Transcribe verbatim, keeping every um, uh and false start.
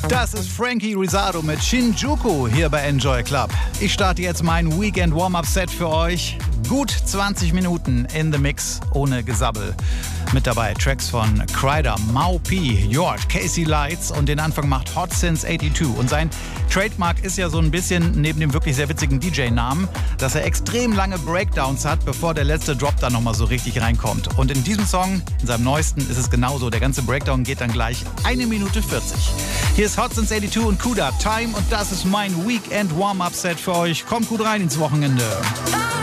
Das ist Frankie Rizardo mit Shinjuku hier bei Enjoy Club. Ich starte jetzt mein Weekend Warm-Up-Set für euch. Gut zwanzig Minuten in the Mix, ohne Gesabbel. Mit dabei Tracks von Kryder, Mau P, York, Casey Lights und den Anfang macht Hot Since eighty-two. Und sein Trademark ist ja so ein bisschen, neben dem wirklich sehr witzigen D J-Namen, dass er extrem lange Breakdowns hat, bevor der letzte Drop dann nochmal so richtig reinkommt. Und in diesem Song, in seinem neuesten, ist es genauso. Der ganze Breakdown geht dann gleich eine Minute vierzig. Hier ist Hot Since eighty-two und Kuda Time und das ist mein Weekend Warm-Up-Set für euch. Kommt gut rein ins Wochenende.